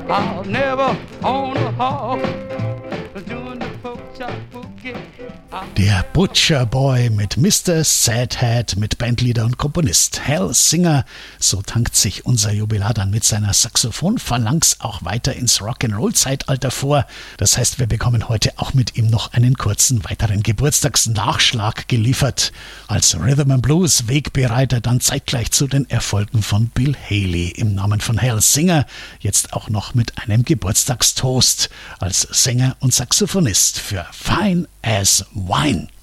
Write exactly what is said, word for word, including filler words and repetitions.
I'll never own a hog. Doing the pork chop boogie. Der Butcher Boy mit Mister Sadhead, mit Bandleader und Komponist Hal Singer. So tankt sich unser Jubilar dann mit seiner Saxophon-Phalanx auch weiter ins Rock'n'Roll-Zeitalter vor. Das heißt, wir bekommen heute auch mit ihm noch einen kurzen weiteren Geburtstagsnachschlag geliefert. Als Rhythm and Blues Wegbereiter dann zeitgleich zu den Erfolgen von Bill Haley im Namen von Hal Singer. Jetzt auch noch mit einem Geburtstagstoast als Sänger und Saxophonist für Fine as Wine.